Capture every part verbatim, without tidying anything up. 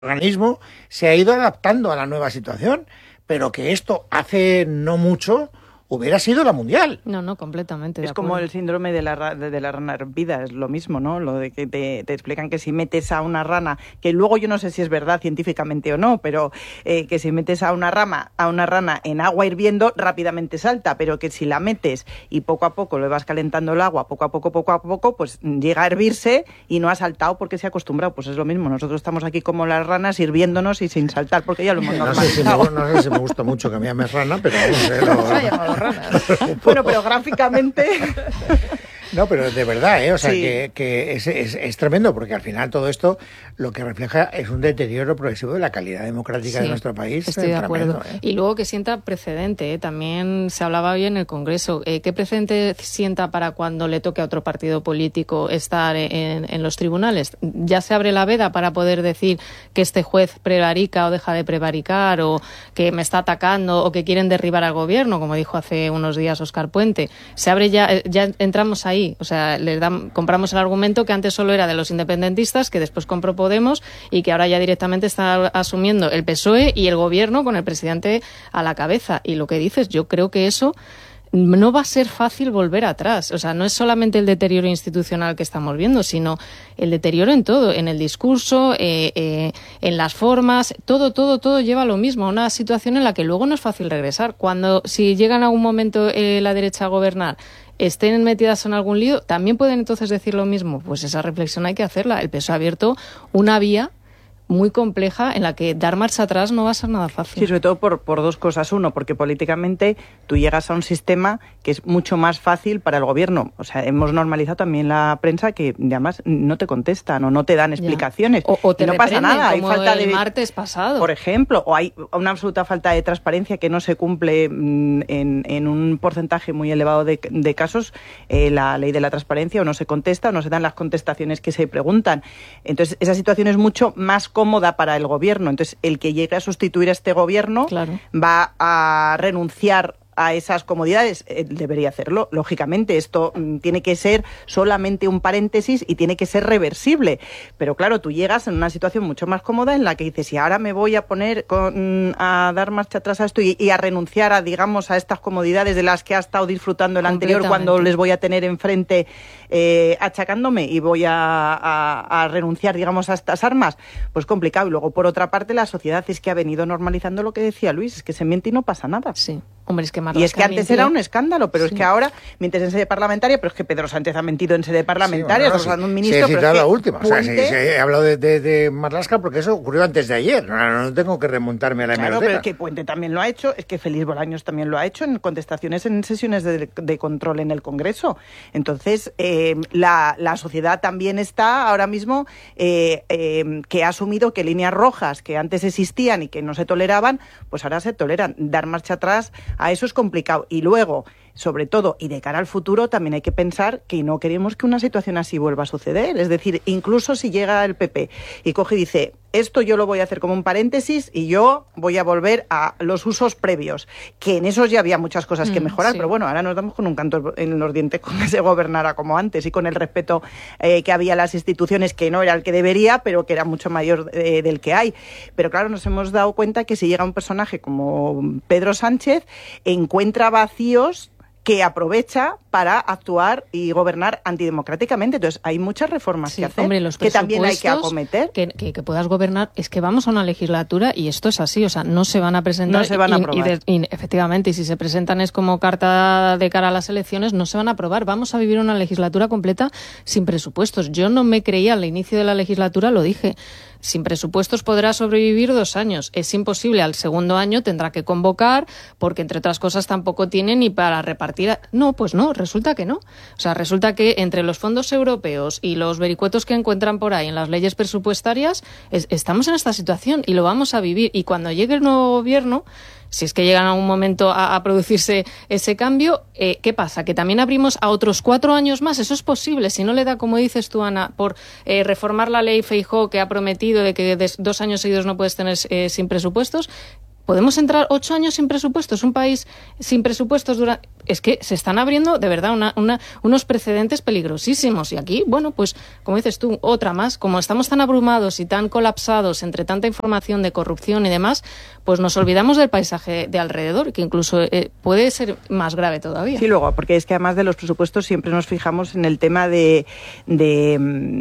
organismo se ha ido adaptando a la nueva situación, pero que esto hace no mucho hubiera sido la mundial. No, no, completamente. Es como el síndrome de la, de, de la rana hervida, es lo mismo, ¿no? Lo de que te, te explican que si metes a una rana, que luego yo no sé si es verdad científicamente o no, pero eh, que si metes a una rama, a una rana en agua hirviendo, rápidamente salta, pero que si la metes y poco a poco le vas calentando el agua, poco a poco, poco a poco, pues llega a hervirse y no ha saltado porque se ha acostumbrado. Pues es lo mismo, nosotros estamos aquí como las ranas hirviéndonos y sin saltar, porque ya lo hemos normalizado. No sé si me, no sé si me gusta mucho que me llames rana, pero no sé, lo... Bueno, pero gráficamente... No, pero de verdad, ¿eh? O sea, sí. que, que es, es, es tremendo, porque al final todo esto lo que refleja es un deterioro progresivo de la calidad democrática sí, de nuestro país. Estoy de tremendo, acuerdo. ¿eh? Y luego que sienta precedente, ¿eh? También se hablaba hoy en el Congreso. Eh, ¿Qué precedente sienta para cuando le toque a otro partido político estar en, en los tribunales? ¿Ya se abre la veda para poder decir que este juez prevarica o deja de prevaricar, o que me está atacando, o que quieren derribar al gobierno, como dijo hace unos días Óscar Puente? Se abre ya, ya entramos ahí. O sea, les dan, compramos el argumento que antes solo era de los independentistas, que después compró Podemos y que ahora ya directamente está asumiendo el P S O E y el gobierno con el presidente a la cabeza. Y lo que dices, yo creo que eso no va a ser fácil volver atrás. O sea, no es solamente el deterioro institucional que estamos viendo, sino el deterioro en todo, en el discurso, eh, eh, en las formas, todo, todo, todo lleva a lo mismo, a una situación en la que luego no es fácil regresar. Cuando, si llega en algún momento eh, la derecha a gobernar, estén metidas en algún lío, ¿también pueden entonces decir lo mismo? Pues esa reflexión hay que hacerla. El P S O E ha abierto una vía muy compleja en la que dar marcha atrás no va a ser nada fácil. Sí, sobre todo por, por dos cosas. Uno, porque políticamente tú llegas a un sistema que es mucho más fácil para el gobierno. O sea, hemos normalizado también la prensa que además no te contestan o no te dan explicaciones. O, o te y no pasa nada. Como hay falta el de martes pasado. Por ejemplo, o hay una absoluta falta de transparencia que no se cumple en, en un porcentaje muy elevado de, de casos. Eh, la ley de la transparencia o no se contesta o no se dan las contestaciones que se preguntan. Entonces, esa situación es mucho más cómoda para el gobierno. Entonces, el que llegue a sustituir a este gobierno claro. va a renunciar a esas comodidades. Eh, debería hacerlo, lógicamente. Esto mm, tiene que ser solamente un paréntesis y tiene que ser reversible. Pero claro, tú llegas en una situación mucho más cómoda en la que dices, y ahora me voy a poner con, a dar marcha atrás a esto y, y a renunciar a, digamos, a estas comodidades de las que ha estado disfrutando el anterior cuando les voy a tener enfrente eh, achacándome y voy a, a, a renunciar, digamos, a estas armas. Pues complicado. Y luego, por otra parte, la sociedad es que ha venido normalizando lo que decía Luis, es que se miente y no pasa nada. Sí. Hombre, es que y es que antes mintió. Era un escándalo, pero sí. Es que ahora mientes en sede parlamentaria, pero es que Pedro Sánchez ha mentido en sede parlamentaria, sí, bueno, no, sí, un ministro, sí, he pero la es que última, Puente... o sea, sí, sí, he hablado de, de, de Marlaska porque eso ocurrió antes de ayer, no, no tengo que remontarme a la claro, hemeroteca. Pero es que Puente también lo ha hecho, es que Félix Bolaños también lo ha hecho en contestaciones en sesiones de, de control en el Congreso. Entonces, eh, la, la sociedad también está ahora mismo eh, eh, que ha asumido que líneas rojas que antes existían y que no se toleraban, pues ahora se toleran. Dar marcha atrás a eso es complicado. Y luego, sobre todo, y de cara al futuro, también hay que pensar que no queremos que una situación así vuelva a suceder. Es decir, incluso si llega el P P y coge y dice, esto yo lo voy a hacer como un paréntesis y yo voy a volver a los usos previos, que en esos ya había muchas cosas que mejorar, mm, sí. Pero bueno, ahora nos damos con un canto en los dientes con que se gobernara como antes y con el respeto eh, que había a las instituciones, que no era el que debería, pero que era mucho mayor eh, del que hay. Pero claro, nos hemos dado cuenta que si llega un personaje como Pedro Sánchez, encuentra vacíos que aprovecha para actuar y gobernar antidemocráticamente. Entonces, hay muchas reformas sí, que hacer, hombre, los que también hay que acometer. Que, que, que puedas gobernar, es que vamos a una legislatura y esto es así, o sea, no se van a presentar. No se van a y, aprobar. Y de, y efectivamente, y si se presentan es como carta de cara a las elecciones, no se van a aprobar. Vamos a vivir una legislatura completa sin presupuestos. Yo no me creía al inicio de la legislatura, lo dije. Sin presupuestos podrá sobrevivir dos años. Es imposible. Al segundo año tendrá que convocar porque, entre otras cosas, tampoco tiene ni para repartir. No, pues no, resulta que no. O sea, resulta que entre los fondos europeos y los vericuetos que encuentran por ahí en las leyes presupuestarias, es, estamos en esta situación y lo vamos a vivir. Y cuando llegue el nuevo gobierno, si es que llegan a un momento a, a producirse ese cambio, eh, ¿qué pasa? ¿Que también abrimos a otros cuatro años más? Eso es posible. Si no le da, como dices tú, Ana, por eh, reformar la ley Feijóo que ha prometido de que de dos años seguidos no puedes tener eh, sin presupuestos, ¿Podemos entrar ocho años sin presupuestos? ¿Un país sin presupuestos durante...? Es que se están abriendo, de verdad, una, una, unos precedentes peligrosísimos. Y aquí, bueno, pues, como dices tú, otra más. Como estamos tan abrumados y tan colapsados entre tanta información de corrupción y demás, pues nos olvidamos del paisaje de alrededor, que incluso eh, puede ser más grave todavía. Sí, luego, porque es que además de los presupuestos siempre nos fijamos en el tema de, de,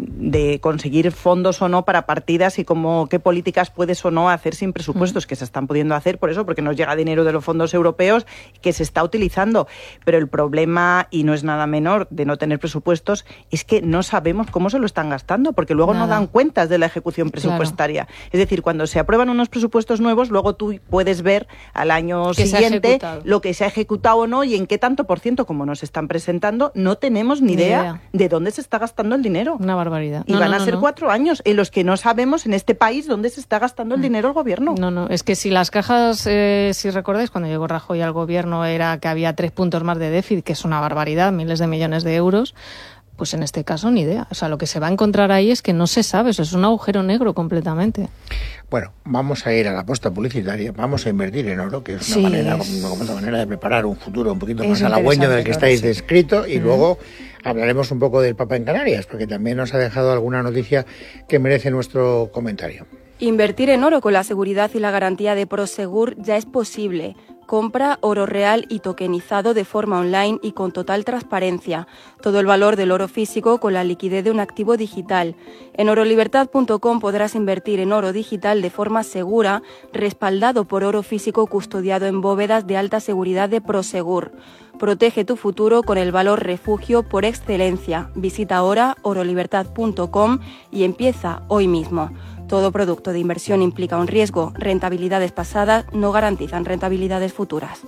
de conseguir fondos o no para partidas y cómo, qué políticas puedes o no hacer sin presupuestos, mm. que se están pudiendo hacer, por eso, porque nos llega dinero de los fondos europeos que se está utilizando. Pero el problema, y no es nada menor, de no tener presupuestos, es que no sabemos cómo se lo están gastando, porque luego nada. no dan cuentas de la ejecución presupuestaria. Claro. Es decir, cuando se aprueban unos presupuestos nuevos, luego tú puedes ver al año que siguiente lo que se ha ejecutado o no y en qué tanto por ciento, como nos están presentando, no tenemos ni, ni idea, idea de dónde se está gastando el dinero. Una barbaridad. Y no, van no, a no, ser no. cuatro años en los que no sabemos en este país dónde se está gastando el dinero el gobierno. No, no, es que si las cajas, eh, si recordáis, cuando llegó Rajoy al gobierno era que había tres puntos más de déficit, que es una barbaridad, miles de millones de euros, pues en este caso ni idea. O sea, lo que se va a encontrar ahí es que no se sabe, eso es un agujero negro completamente. Bueno, vamos a ir a la aposta publicitaria, vamos a invertir en oro, que es una sí, manera, es... una, una manera de preparar un futuro un poquito más halagüeño del que estáis sí. descrito, y mm. luego hablaremos un poco del Papa en Canarias, porque también nos ha dejado alguna noticia que merece nuestro comentario. Invertir en oro con la seguridad y la garantía de Prosegur ya es posible. Compra oro real y tokenizado de forma online y con total transparencia. Todo el valor del oro físico con la liquidez de un activo digital. En orolibertad punto com podrás invertir en oro digital de forma segura, respaldado por oro físico custodiado en bóvedas de alta seguridad de Prosegur. Protege tu futuro con el valor refugio por excelencia. Visita ahora orolibertad punto com y empieza hoy mismo. Todo producto de inversión implica un riesgo. Rentabilidades pasadas no garantizan rentabilidades futuras.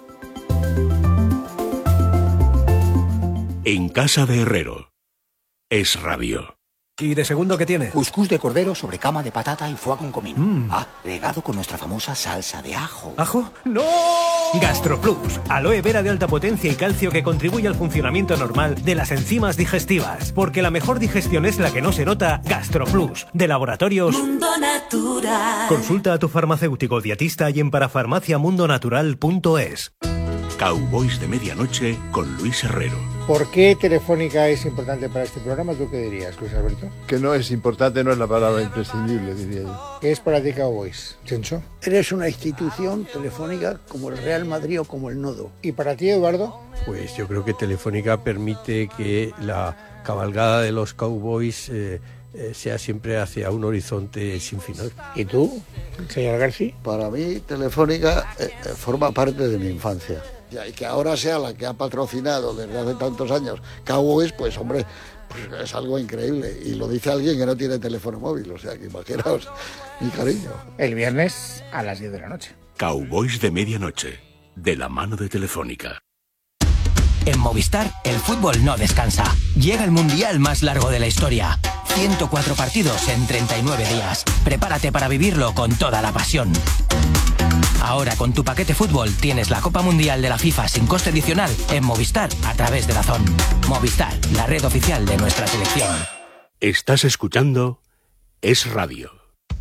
En casa de Herrero. Es Radio. ¿Y de segundo qué tiene? Cuscús de cordero sobre cama de patata y foie con comino. Mm. Ah, regado con nuestra famosa salsa de ajo. ¿Ajo? ¡No! GastroPlus, aloe vera de alta potencia y calcio que contribuye al funcionamiento normal de las enzimas digestivas. Porque la mejor digestión es la que no se nota. GastroPlus, de Laboratorios Mundo Natural. Consulta a tu farmacéutico dietista y en parafarmacia mundo natural punto es. Cowboys de Medianoche con Luis Herrero. ¿Por qué Telefónica es importante para este programa? ¿Tú qué dirías, Luis Alberto? Que no es importante, no es la palabra imprescindible, diría yo. ¿Qué es para ti Cowboys, Chencho? Eres una institución telefónica como el Real Madrid o como el Nodo. ¿Y para ti, Eduardo? Pues yo creo que Telefónica permite que la cabalgada de los Cowboys eh, eh, sea siempre hacia un horizonte sin final. ¿Y tú, señor García? Para mí, Telefónica eh, forma parte de mi infancia. Y que ahora sea la que ha patrocinado desde hace tantos años Cowboys, pues hombre, pues es algo increíble. Y lo dice alguien que no tiene teléfono móvil, o sea que imaginaos mi cariño. El viernes a las diez de la noche. Cowboys de Medianoche, de la mano de Telefónica. En Movistar, el fútbol no descansa. Llega el mundial más largo de la historia. ciento cuatro partidos en treinta y nueve días. Prepárate para vivirlo con toda la pasión. Ahora con tu paquete fútbol tienes la Copa Mundial de la FIFA sin coste adicional en Movistar a través de DAZN. Movistar, la red oficial de nuestra selección. Estás escuchando Es Radio.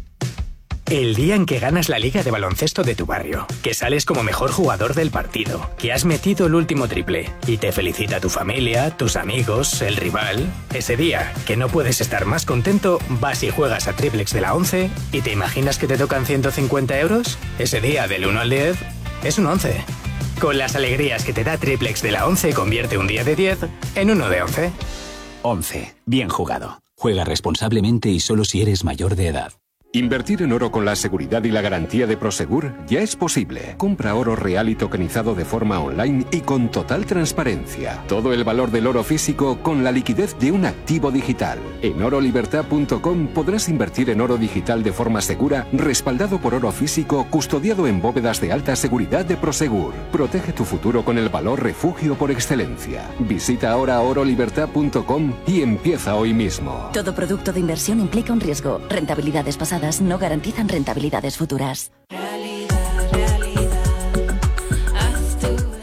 El día en que ganas la liga de baloncesto de tu barrio, que sales como mejor jugador del partido, que has metido el último triple y te felicita tu familia, tus amigos, el rival. Ese día, que no puedes estar más contento, vas y juegas a Triplex de la once y te imaginas que te tocan ciento cincuenta euros. Ese día, del uno al diez, es un once. Con las alegrías que te da Triplex de la once, convierte un día de diez en uno de once. once. Bien jugado. Juega responsablemente y solo si eres mayor de edad. Invertir en oro con la seguridad y la garantía de Prosegur ya es posible. Compra oro real y tokenizado de forma online y con total transparencia. Todo el valor del oro físico con la liquidez de un activo digital. En orolibertad punto com podrás invertir en oro digital de forma segura, respaldado por oro físico, custodiado en bóvedas de alta seguridad de Prosegur. Protege tu futuro con el valor refugio por excelencia. Visita ahora orolibertad punto com y empieza hoy mismo. Todo producto de inversión implica un riesgo. Rentabilidades pasadas no garantizan rentabilidades futuras.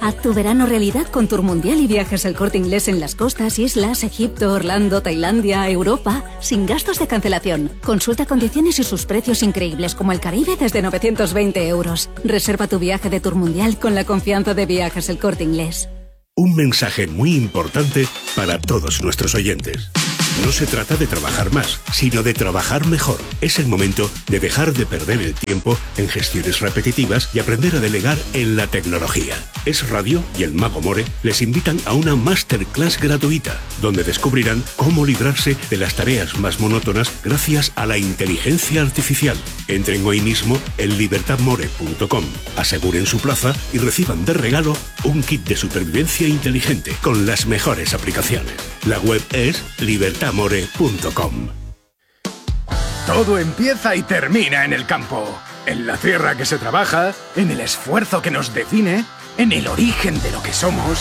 Haz tu verano realidad con Tour Mundial y Viajes El Corte Inglés en las costas, islas, Egipto, Orlando, Tailandia, Europa, sin gastos de cancelación. Consulta condiciones y sus precios increíbles, como el Caribe desde novecientos veinte euros. Reserva tu viaje de Tour Mundial con la confianza de Viajes El Corte Inglés. Un mensaje muy importante para todos nuestros oyentes. No se trata de trabajar más, sino de trabajar mejor. Es el momento de dejar de perder el tiempo en gestiones repetitivas y aprender a delegar en la tecnología. Es Radio y el Mago More les invitan a una masterclass gratuita, donde descubrirán cómo librarse de las tareas más monótonas gracias a la inteligencia artificial. Entren hoy mismo en libertad more punto com, aseguren su plaza y reciban de regalo un kit de supervivencia inteligente con las mejores aplicaciones. La web es libertad more punto com. Todo empieza y termina en el campo, en la tierra que se trabaja, en el esfuerzo que nos define, en el origen de lo que somos.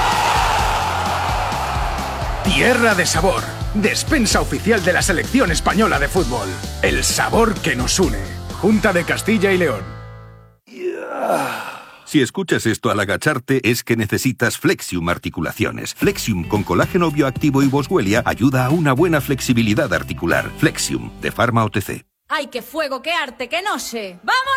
Tierra de Sabor, despensa oficial de la selección española de fútbol. El sabor que nos une. Junta de Castilla y León. Si escuchas esto al agacharte es que necesitas Flexium Articulaciones. Flexium con colágeno bioactivo y boswellia ayuda a una buena flexibilidad articular. Flexium, de Pharma O T C. ¡Ay, qué fuego, qué arte, qué noche! ¡Vamos!